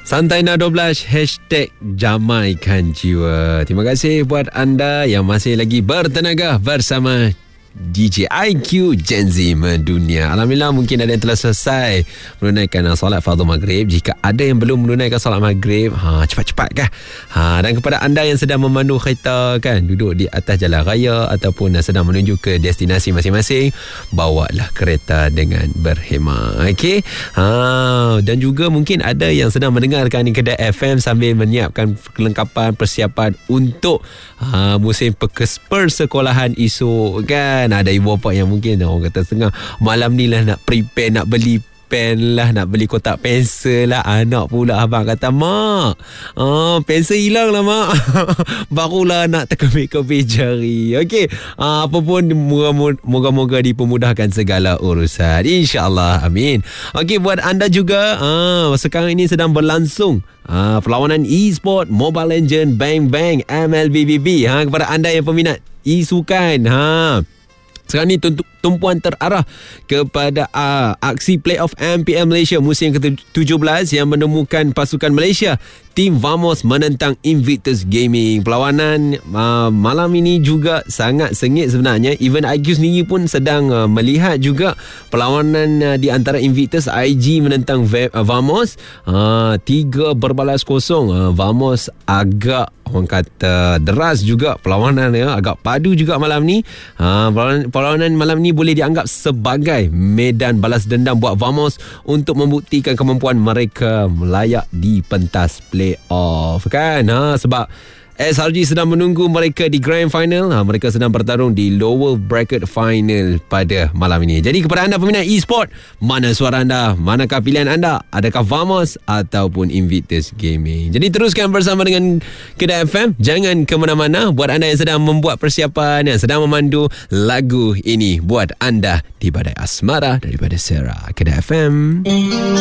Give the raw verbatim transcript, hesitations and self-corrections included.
Santaina dua belas Hashtag Jamaikan Jiwa. Terima kasih buat anda yang masih lagi bertenaga bersama D J I Q Gen Z Mendunia. Alhamdulillah, mungkin ada yang telah selesai menunaikan solat fardu maghrib. Jika ada yang belum menunaikan solat maghrib, ha, cepat-cepat kah? Ha, dan kepada anda yang sedang memandu kereta kan, duduk di atas jalan raya ataupun sedang menuju ke destinasi masing-masing, bawalah kereta dengan berhemah. Okey. Ha, dan juga mungkin ada yang sedang mendengarkan di Kedah F M sambil menyiapkan kelengkapan persiapan untuk ha, musim persekolahan esok kan. Ada ibu bapa yang mungkin orang kata setengah malam ni lah nak prepare, nak beli pen lah, nak beli kotak pensel lah. Anak pula abang kata, mak, oh, pensel hilang lah mak. Barulah nak terkebik-kebik jari. Okey, uh, apa pun moga-moga dipermudahkan segala urusan, InsyaAllah, amin. Okey, buat anda juga, uh, sekarang ini sedang berlangsung uh, perlawanan e-sport Mobile Legends Bang Bang M L B B B. Ha, kepada anda yang peminat e-sukan, ha, sekarang ni tumpuan terarah kepada uh, aksi playoff M P L Malaysia musim ke tujuh belas yang menemukan pasukan Malaysia, Tim Vamos menentang Invictus Gaming. Perlawanan uh, malam ini juga sangat sengit sebenarnya. Even I Q sendiri pun sedang uh, melihat juga perlawanan uh, di antara Invictus. I G menentang v- uh, Vamos uh, tiga berbalas kosong. uh, Vamos agak orang kata deras juga perlawanan ya, agak padu juga malam ni. Ha, perlawanan, perlawanan malam ni boleh dianggap sebagai medan balas dendam buat Vamos untuk membuktikan kemampuan mereka melayak di pentas playoff kan. Ha, sebab S R G sedang menunggu mereka di Grand Final. Ha, mereka sedang bertarung di Lower Bracket Final pada malam ini. Jadi kepada anda peminat e-sport, mana suara anda? Manakah pilihan anda? Adakah Vamos ataupun Invictus Gaming? Jadi teruskan bersama dengan Kedah F M. Jangan ke mana-mana. Buat anda yang sedang membuat persiapan, yang sedang memandu, lagu ini buat anda di Badai Asmara daripada Sarah. Kedah F M.